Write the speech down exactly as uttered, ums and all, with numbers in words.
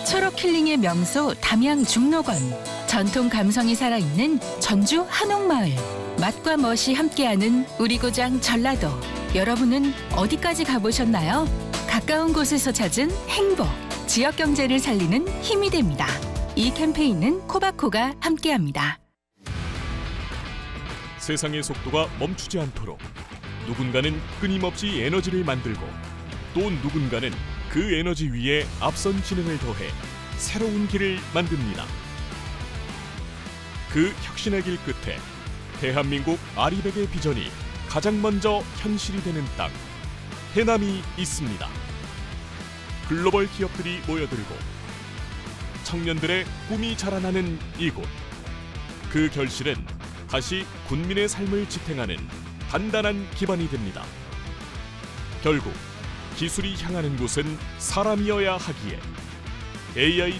초록 힐링의 명소 담양 중록원. 전통 감성이 살아있는 전주 한옥마을. 맛과 멋이 함께하는 우리 고장 전라도. 여러분은 어디까지 가보셨나요? 가까운 곳에서 찾은 행복. 지역 경제를 살리는 힘이 됩니다. 이 캠페인은 코바코가 함께합니다. 세상의 속도가 멈추지 않도록 누군가는 끊임없이 에너지를 만들고 또 누군가는 그 에너지 위에 앞선 지능을 더해 새로운 길을 만듭니다. 그 혁신의 길 끝에 대한민국 아리백의 비전이 가장 먼저 현실이 되는 땅, 해남이 있습니다. 글로벌 기업들이 모여들고 청년들의 꿈이 자라나는 이곳. 그 결실은 다시 군민의 삶을 지탱하는 단단한 기반이 됩니다. 결국 기술이 향하는 곳은 사람이어야 하기에 에이아이